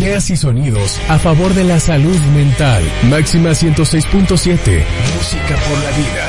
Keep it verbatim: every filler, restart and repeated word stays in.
ideas y sonidos a favor de la salud mental. Máxima ciento seis punto siete. Música por la vida.